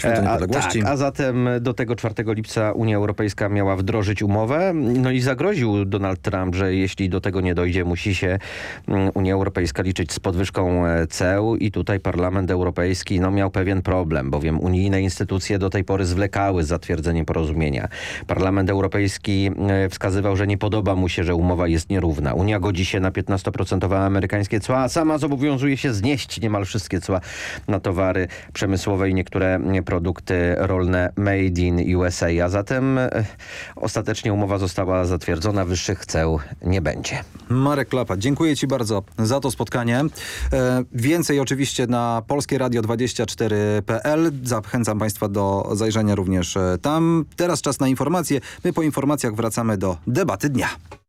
Święto Niepodległości. Tak, a zatem do tego 4 lipca Unia Europejska miała wdrożyć umowę. No i zagroził Donald Trump, że jeśli do tego nie dojdzie, musi się Unia Europejska liczyć z podwyżką ceł i tutaj Parlament Europejski miał pewien problem, bowiem unijne instytucje do tej pory zwlekały z zatwierdzeniem porozumienia. Parlament Europejski wskazywał, że nie podoba mu się, że umowa jest nierówna. Unia godzi się na 15% amerykańskie cła, a sama zobowiązuje się znieść niemal wszystkie cła na towary przemysłowe i niektóre produkty rolne made in USA. A zatem ostatecznie umowa została zatwierdzona, wyższych ceł nie będzie. Marek Klapa, dziękuję Ci bardzo za to spotkanie. Więcej oczywiście na polskieradio24.pl. Zachęcam Państwa do zajrzenia również tam. Teraz czas na informacje. My po informacjach wracamy do debaty dnia.